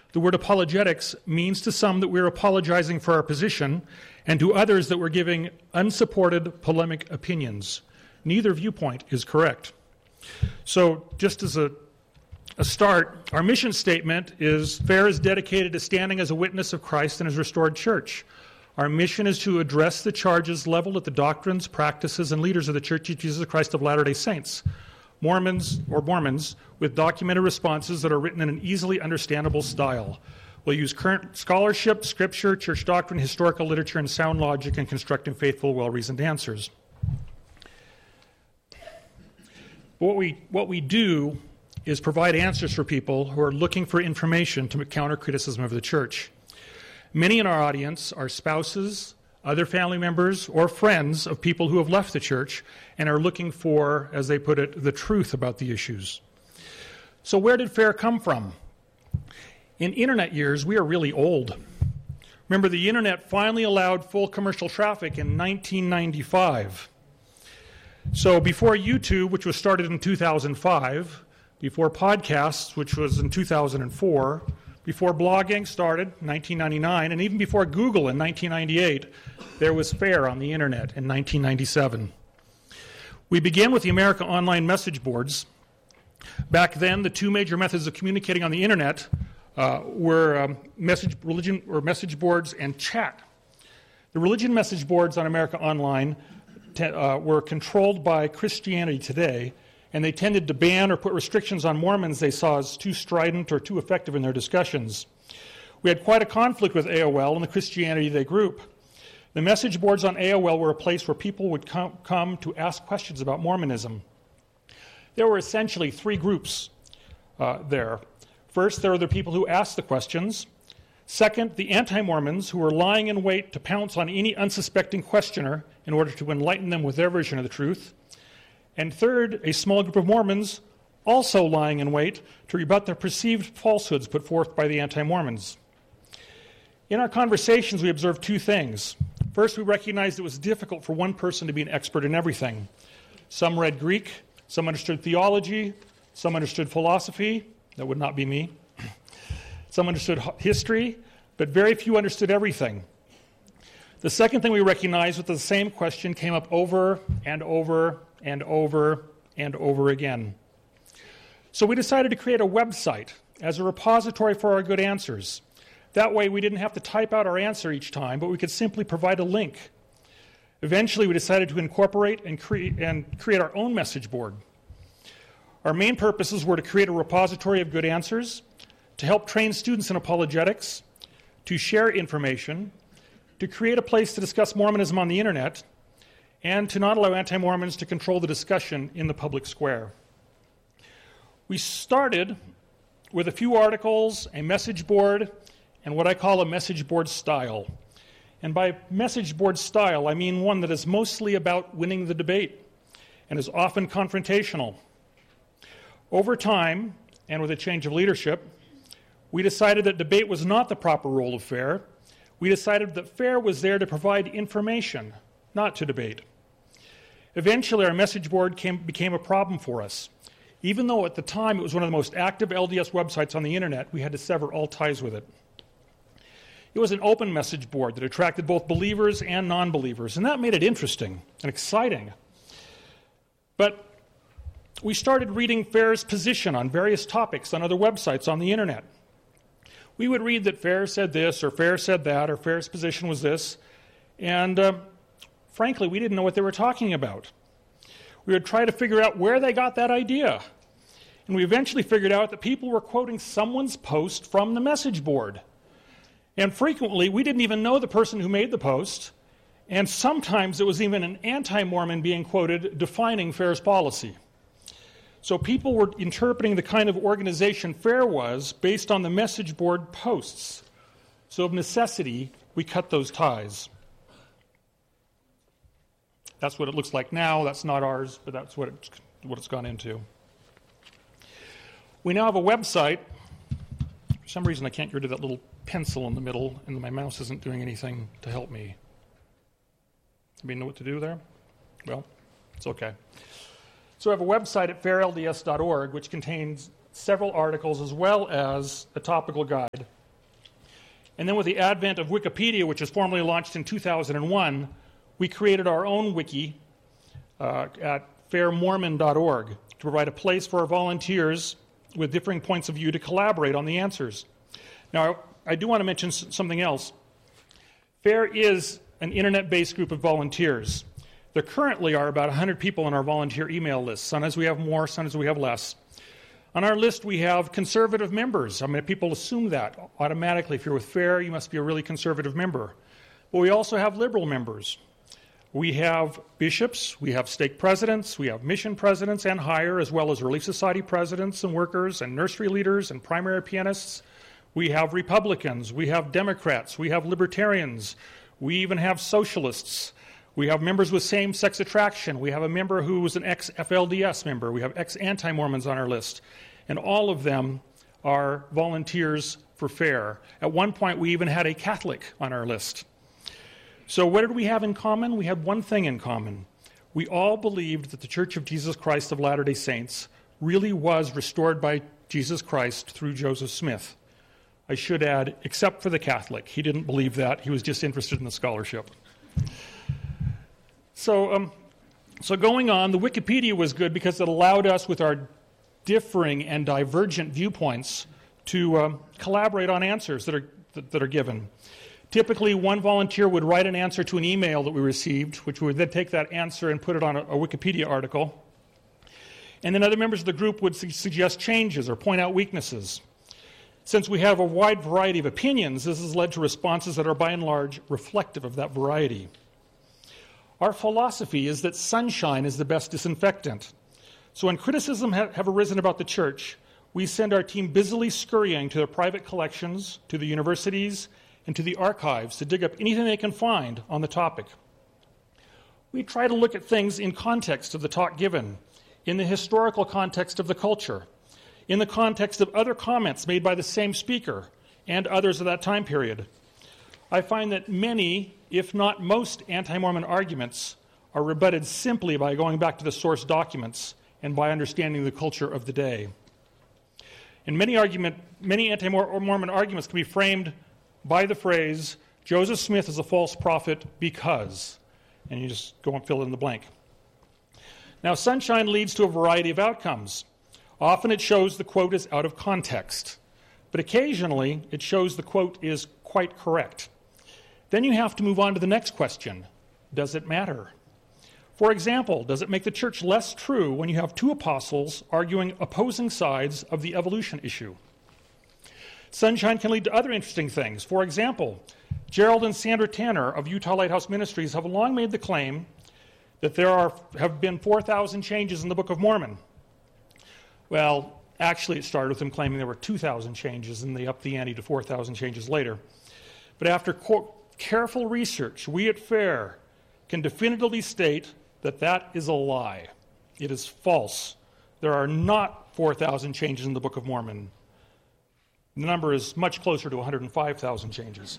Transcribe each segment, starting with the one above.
The word apologetics means to some that we're apologizing for our position, and to others that we're giving unsupported polemic opinions. Neither viewpoint is correct. So just as a start, our mission statement is FAIR is dedicated to standing as a witness of Christ and His restored church. Our mission is to address the charges leveled at the doctrines, practices, and leaders of the Church of Jesus Christ of Latter-day Saints, Mormons, with documented responses that are written in an easily understandable style. We'll use current scholarship, scripture, church doctrine, historical literature, and sound logic in constructing faithful, well-reasoned answers. What we do is provide answers for people who are looking for information to counter criticism of the church. Many in our audience are spouses, other family members, or friends of people who have left the church and are looking for, as they put it, the truth about the issues. So where did FAIR come from? In internet years, we are really old. Remember, the internet finally allowed full commercial traffic in 1995. So before YouTube, which was started in 2005, before podcasts, which was in 2004, before blogging started in 1999, and even before Google in 1998, there was FAIR on the internet in 1997. We began with the America Online message boards. Back then, the two major methods of communicating on the internet were message boards and chat. The religion message boards on America Online were controlled by Christianity Today, and they tended to ban or put restrictions on Mormons they saw as too strident or too effective in their discussions. We had quite a conflict with AOL and the Christianity Today group. The message boards on AOL were a place where people would come to ask questions about Mormonism. There were essentially three groups there. First, there were the people who asked the questions. Second, the anti-Mormons who were lying in wait to pounce on any unsuspecting questioner in order to enlighten them with their version of the truth. And third, a small group of Mormons also lying in wait to rebut the perceived falsehoods put forth by the anti-Mormons. In our conversations, we observed two things. First, we recognized it was difficult for one person to be an expert in everything. Some read Greek, some understood theology, some understood philosophy. That would not be me. Some understood history, but very few understood everything. The second thing we recognized was that the same question came up over and over and over and over again. So we decided to create a website as a repository for our good answers. That way we didn't have to type out our answer each time, but we could simply provide a link. Eventually we decided to incorporate and create our own message board. Our main purposes were to create a repository of good answers, to help train students in apologetics, to share information, to create a place to discuss Mormonism on the internet, and to not allow anti-Mormons to control the discussion in the public square. We started with a few articles, a message board, and what I call a message board style. And by message board style, I mean one that is mostly about winning the debate and is often confrontational. Over time, and with a change of leadership, we decided that debate was not the proper role of FAIR. We decided that FAIR was there to provide information, not to debate. Eventually, our message board became a problem for us. Even though at the time it was one of the most active LDS websites on the internet, we had to sever all ties with it. It was an open message board that attracted both believers and non-believers, and that made it interesting and exciting. But we started reading FAIR's position on various topics on other websites on the internet. We would read that FAIR said this, or FAIR said that, or FAIR's position was this, and frankly, we didn't know what they were talking about. We would try to figure out where they got that idea, and we eventually figured out that people were quoting someone's post from the message board. And frequently, we didn't even know the person who made the post, and sometimes it was even an anti-Mormon being quoted defining FAIR's policy. So people were interpreting the kind of organization FAIR was based on the message board posts. So of necessity, we cut those ties. That's what it looks like now. That's not ours, but that's what it's gone into. We now have a website. For some reason, I can't get rid of that little pencil in the middle, and my mouse isn't doing anything to help me. Anybody know what to do there? Well, it's okay. So I have a website at fairlds.org, which contains several articles as well as a topical guide And then with the advent of Wikipedia, which was formally launched in 2001, we created our own wiki at fairmormon.org to provide a place for our volunteers with differing points of view to collaborate on the answers. Now, I do want to mention something else. FAIR is an internet-based group of volunteers. There currently are about 100 people on our volunteer email list. Sometimes we have more, sometimes we have less. On our list, we have conservative members. I mean, people assume that automatically. If you're with FAIR, you must be a really conservative member. But we also have liberal members. We have bishops, we have stake presidents, we have mission presidents and higher, as well as Relief Society presidents and workers and nursery leaders and primary pianists. We have Republicans, we have Democrats, we have Libertarians, we even have socialists. We have members with same-sex attraction. We have a member who was an ex-FLDS member. We have ex-anti-Mormons on our list. And all of them are volunteers for FAIR. At one point, we even had a Catholic on our list. So what did we have in common? We had one thing in common. We all believed that the Church of Jesus Christ of Latter-day Saints really was restored by Jesus Christ through Joseph Smith. I should add, except for the Catholic. He didn't believe that. He was just interested in the scholarship. So going on, the Wikipedia was good because it allowed us, with our differing and divergent viewpoints, to collaborate on answers that are given. Typically, one volunteer would write an answer to an email that we received, which we would then take that answer and put it on a Wikipedia article. And then other members of the group would suggest changes or point out weaknesses. Since we have a wide variety of opinions, this has led to responses that are by and large reflective of that variety. Our philosophy is that sunshine is the best disinfectant. So when criticism have arisen about the church, we send our team busily scurrying to their private collections, to the universities, and to the archives to dig up anything they can find on the topic. We try to look at things in context of the talk given, in the historical context of the culture, in the context of other comments made by the same speaker and others of that time period. I find that many, if not most, anti-Mormon arguments are rebutted simply by going back to the source documents and by understanding the culture of the day. And many anti-Mormon arguments can be framed by the phrase, Joseph Smith is a false prophet because, and you just go and fill in the blank. Now, sunshine leads to a variety of outcomes. Often it shows the quote is out of context, but occasionally it shows the quote is quite correct. Then you have to move on to the next question. Does it matter? For example, does it make the church less true when you have two apostles arguing opposing sides of the evolution issue? Sunshine can lead to other interesting things. For example, Gerald and Sandra Tanner of Utah Lighthouse Ministries have long made the claim that there have been 4,000 changes in the Book of Mormon. Well, actually it started with them claiming there were 2,000 changes, and they upped the ante to 4,000 changes later. But after careful research, we at FAIR can definitively state that that is a lie. It is false. There are not 4,000 changes in the Book of Mormon. The number is much closer to 105,000 changes.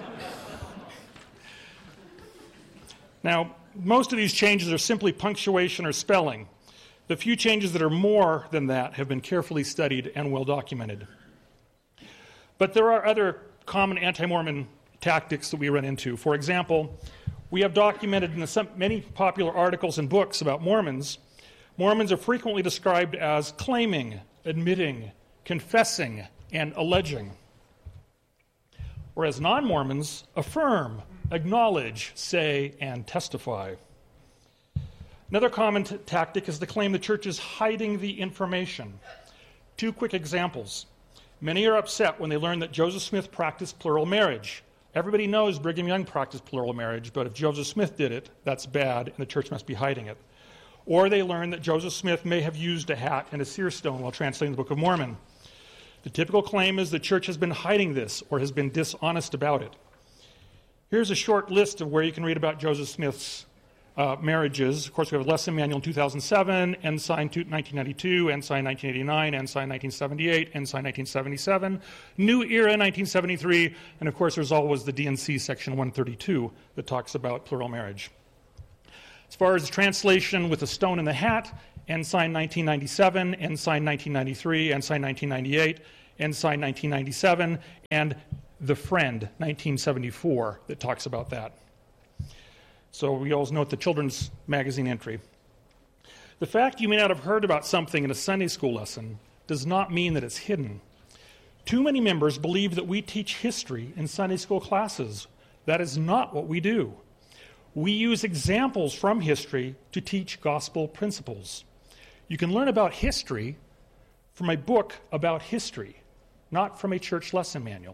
Now, most of these changes are simply punctuation or spelling. The few changes that are more than that have been carefully studied and well documented. But there are other common anti-Mormon tactics that we run into. For example, we have documented in many popular articles and books about Mormons are frequently described as claiming, admitting, confessing, and alleging. Whereas non-Mormons affirm, acknowledge, say, and testify. Another common tactic is to claim the church is hiding the information. Two quick examples. Many are upset when they learn that Joseph Smith practiced plural marriage. Everybody knows Brigham Young practiced plural marriage, but if Joseph Smith did it, that's bad, and the church must be hiding it. Or they learn that Joseph Smith may have used a hat and a seer stone while translating the Book of Mormon. The typical claim is the church has been hiding this or has been dishonest about it. Here's a short list of where you can read about Joseph Smith's marriages. Of course, we have a lesson manual in 2007, Ensign 1992, Ensign 1989, Ensign 1978, Ensign 1977, New Era 1973, and of course there's always the D&C section 132 that talks about plural marriage. As far as translation with a stone in the hat, Ensign 1997, Ensign 1993, Ensign 1998, Ensign 1997, and The Friend, 1974, that talks about that. So we always note the children's magazine entry. The fact you may not have heard about something in a Sunday school lesson does not mean that it's hidden. Too many members believe that we teach history in Sunday school classes. That is not what we do. We use examples from history to teach gospel principles. You can learn about history from a book about history, not from a church lesson manual.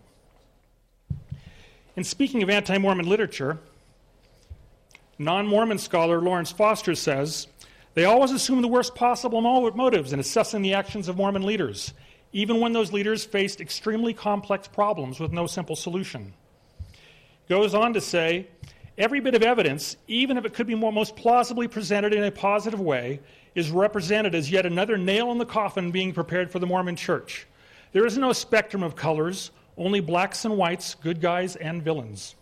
And speaking of anti-Mormon literature, non-Mormon scholar Lawrence Foster says, they always assume the worst possible motives in assessing the actions of Mormon leaders, even when those leaders faced extremely complex problems with no simple solution. He goes on to say, every bit of evidence, even if it could be most plausibly presented in a positive way, is represented as yet another nail in the coffin being prepared for the Mormon Church. There is no spectrum of colors, only blacks and whites, good guys and villains.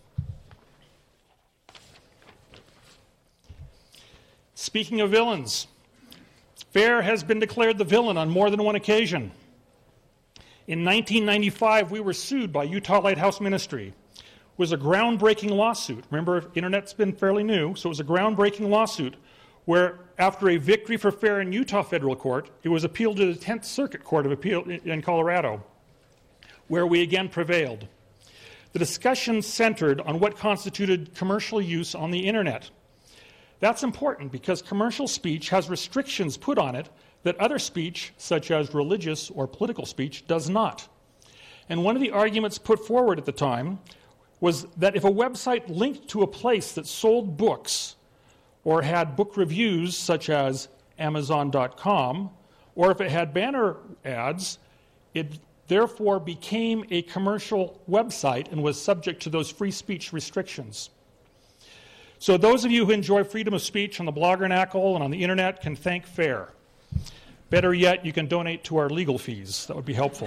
Speaking of villains, FAIR has been declared the villain on more than one occasion. In 1995, we were sued by Utah Lighthouse Ministry. It was a groundbreaking lawsuit. Remember, internet's been fairly new, so it was a groundbreaking lawsuit where, after a victory for FAIR in Utah federal court, it was appealed to the 10th Circuit Court of Appeal in Colorado, where we again prevailed. The discussion centered on what constituted commercial use on the internet. That's important because commercial speech has restrictions put on it that other speech, such as religious or political speech, does not. And one of the arguments put forward at the time was that if a website linked to a place that sold books or had book reviews, such as Amazon.com, or if it had banner ads, it therefore became a commercial website and was subject to those free speech restrictions. So those of you who enjoy freedom of speech on the Bloggernacle and on the internet can thank FAIR. Better yet, you can donate to our legal fees. That would be helpful.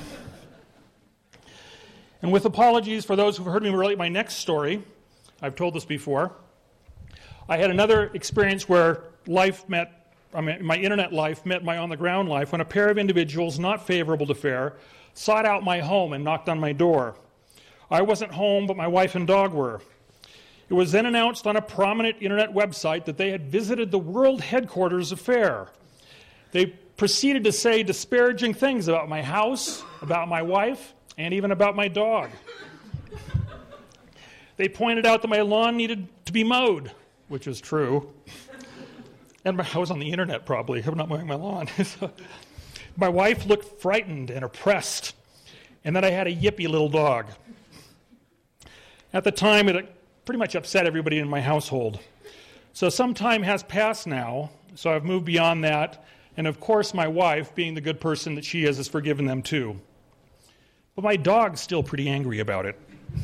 And with apologies for those who've heard me relate my next story, I've told this before, I had another experience where my internet life met my on-the-ground life when a pair of individuals not favorable to FAIR sought out my home and knocked on my door. I wasn't home, but my wife and dog were. It was then announced on a prominent internet website that they had visited the world headquarters of FAIR. They proceeded to say disparaging things about my house, about my wife, and even about my dog. They pointed out that my lawn needed to be mowed, which is true. And I was on the internet probably, I'm not mowing my lawn. My wife looked frightened and oppressed, and that I had a yippy little dog. At the time, it pretty much upset everybody in my household. So some time has passed now, so I've moved beyond that, and of course my wife, being the good person that she is, has forgiven them too. But my dog's still pretty angry about it.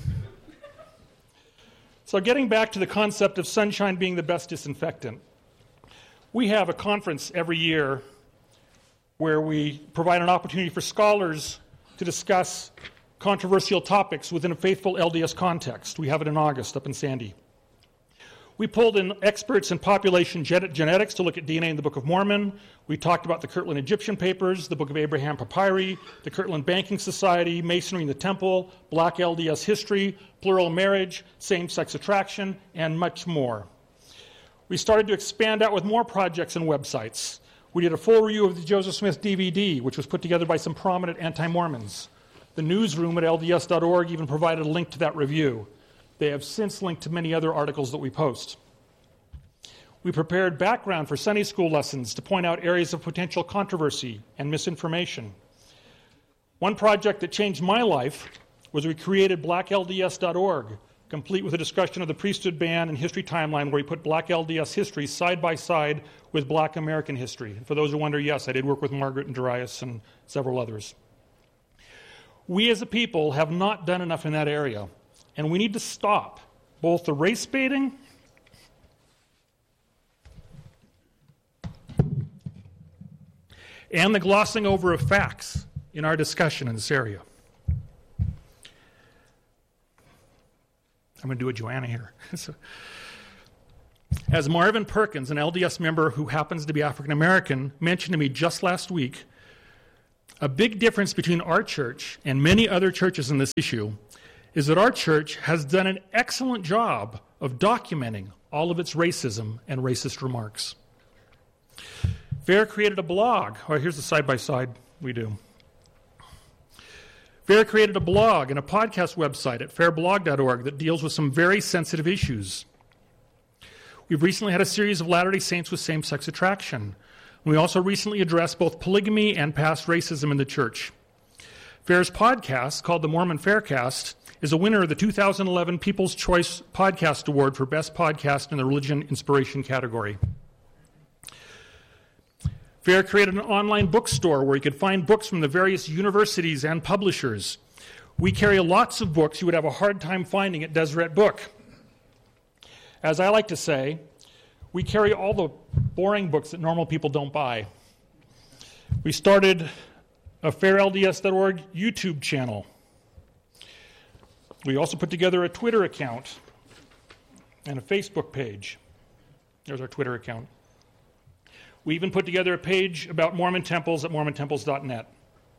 So getting back to the concept of sunshine being the best disinfectant, we have a conference every year where we provide an opportunity for scholars to discuss controversial topics within a faithful LDS context. We have it in August up in Sandy. We pulled in experts in population genetics to look at DNA in the Book of Mormon. We talked about the Kirtland Egyptian Papers, the Book of Abraham Papyri, the Kirtland Banking Society, Masonry in the Temple, Black LDS history, plural marriage, same-sex attraction, and much more. We started to expand out with more projects and websites. We did a full review of the Joseph Smith DVD, which was put together by some prominent anti-Mormons. The newsroom at LDS.org even provided a link to that review. They have since linked to many other articles that we post. We prepared background for Sunday school lessons to point out areas of potential controversy and misinformation. One project that changed my life was we created BlackLDS.org, complete with a discussion of the priesthood ban and history timeline, where we put Black LDS history side by side with Black American history. And for those who wonder, yes, I did work with Margaret and Darius and several others. We as a people have not done enough in that area, and we need to stop both the race baiting and the glossing over of facts in our discussion in this area. I'm going to do a Joanna here. As Marvin Perkins, an LDS member who happens to be African American, mentioned to me just last week, A big difference between our church and many other churches in this issue is that our church has done an excellent job of documenting all of its racism and racist remarks. FAIR created a blog. Oh, here's the side-by-side we do. FAIR created a blog and a podcast website at fairblog.org that deals with some very sensitive issues. We've recently had a series of Latter-day Saints with same-sex attraction. We also recently addressed both polygamy and past racism in the church. FAIR's podcast, called the Mormon Faircast, is a winner of the 2011 People's Choice Podcast Award for Best Podcast in the Religion Inspiration category. FAIR created an online bookstore where you could find books from the various universities and publishers. We carry lots of books you would have a hard time finding at Deseret Book. As I like to say, we carry all the boring books that normal people don't buy. We started a fairlds.org YouTube channel. We also put together a Twitter account and a Facebook page. There's our Twitter account. We even put together a page about Mormon temples at mormontemples.net.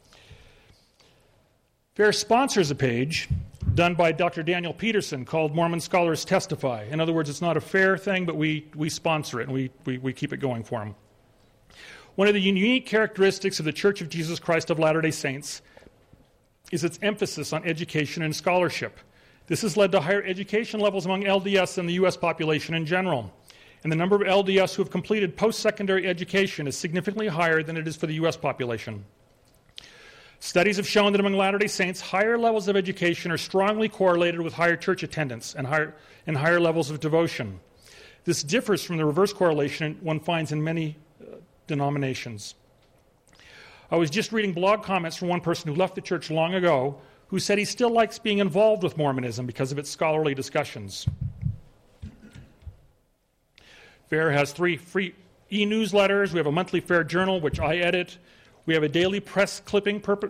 FAIR sponsors a page done by Dr. Daniel Peterson called Mormon Scholars Testify. In other words, it's not a FAIR thing, but we sponsor it, and we keep it going for him. One of the unique characteristics of the Church of Jesus Christ of Latter-day Saints is its emphasis on education and scholarship. This has led to higher education levels among LDS than the U.S. population in general. And the number of LDS who have completed post-secondary education is significantly higher than it is for the U.S. population. Studies have shown that among Latter-day Saints, higher levels of education are strongly correlated with higher church attendance and higher levels of devotion. This differs from the reverse correlation one finds in many denominations. I was just reading blog comments from one person who left the church long ago who said he still likes being involved with Mormonism because of its scholarly discussions. FAIR has 3 free e-newsletters. We have a monthly FAIR journal, which I edit. We have a daily press clipping called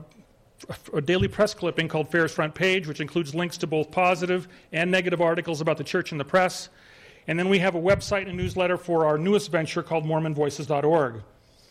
FAIR's Front Page, which includes links to both positive and negative articles about the church in the press. And then we have a website and newsletter for our newest venture called MormonVoices.org.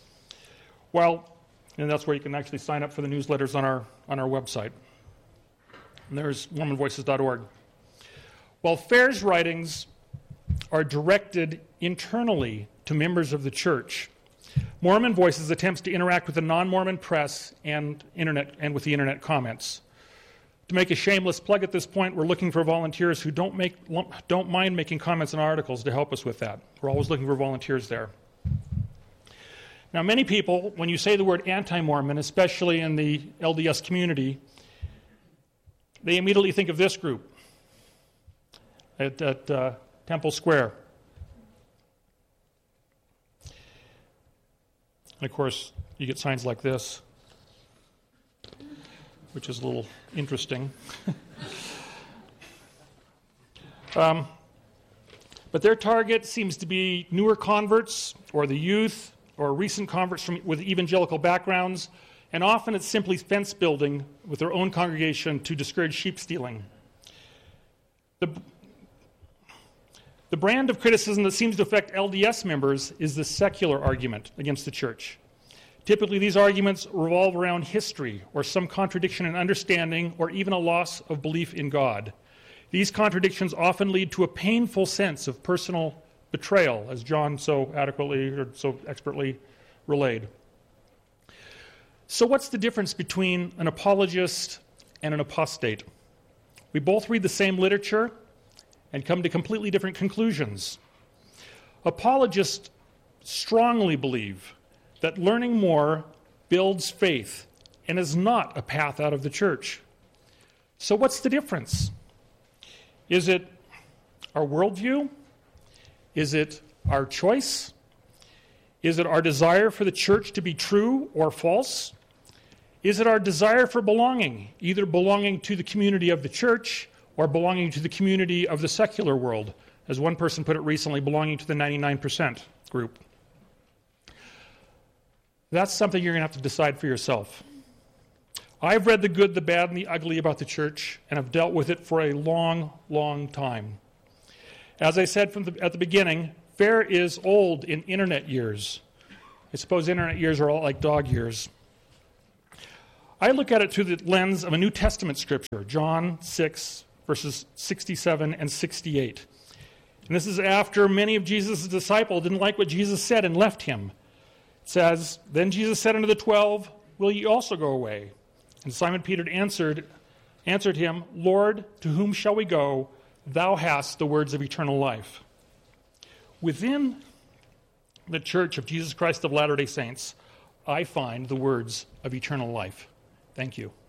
And that's where you can actually sign up for the newsletters on our website. And there's MormonVoices.org. While FAIR's writings are directed internally to members of the church, Mormon Voices attempts to interact with the non-Mormon press and with the internet comments. To make a shameless plug at this point, we're looking for volunteers who don't mind making comments on articles to help us with that. We're always looking for volunteers there. Now, many people, when you say the word anti-Mormon, especially in the LDS community, they immediately think of this group at Temple Square. And of course, you get signs like this, which is a little interesting. But their target seems to be newer converts or the youth or recent converts with evangelical backgrounds, and often it's simply fence building with their own congregation to discourage sheep stealing. The brand of criticism that seems to affect LDS members is the secular argument against the church. Typically, these arguments revolve around history or some contradiction in understanding or even a loss of belief in God. These contradictions often lead to a painful sense of personal betrayal, as John so adequately or so expertly relayed. So what's the difference between an apologist and an apostate? We both read the same literature and come to completely different conclusions. Apologists strongly believe that learning more builds faith and is not a path out of the church. So what's the difference? Is it our worldview? Is it our choice? Is it our desire for the church to be true or false? Is it our desire for belonging, either belonging to the community of the church or belonging to the community of the secular world, as one person put it recently, belonging to the 99% group? That's something you're going to have to decide for yourself. I've read the good, the bad, and the ugly about the church, and have dealt with it for a long, long time. As I said at the beginning, FAIR is old in internet years. I suppose internet years are all like dog years. I look at it through the lens of a New Testament scripture, John 6, verses 67 and 68. And this is after many of Jesus' disciples didn't like what Jesus said and left him. It says, "Then Jesus said unto the 12, Will ye also go away? And Simon Peter answered him, Lord, to whom shall we go? Thou hast the words of eternal life." Within the Church of Jesus Christ of Latter-day Saints, I find the words of eternal life. Thank you.